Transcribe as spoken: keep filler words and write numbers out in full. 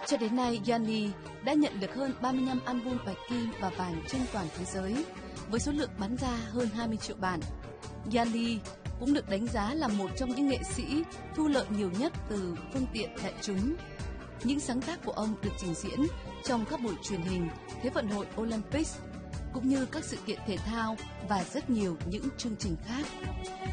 Cho đến nay, Yanni đã nhận được hơn ba mươi lăm album bạch kim và vàng trên toàn thế giới, với số lượng bán ra hơn hai mươi triệu bản. Yanni cũng được đánh giá là một trong những nghệ sĩ thu lợi nhiều nhất từ phương tiện đại chúng. Những sáng tác của ông được trình diễn trong các buổi truyền hình, Thế vận hội Olympics, cũng như các sự kiện thể thao và rất nhiều những chương trình khác.